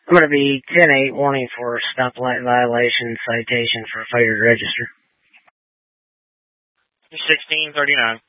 I'm going to be 10-8, warning for stoplight violation, citation for failure to register. 1639.